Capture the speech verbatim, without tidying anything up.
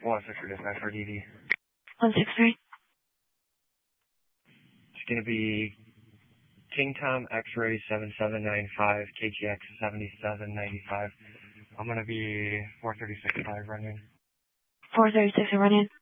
one six for dispatch for D D. one six three. It's going to be King Tom X-Ray seven seven nine five, K G X seventy-seven ninety-five. I'm going to be four thirty-six five running. four thirty-six running.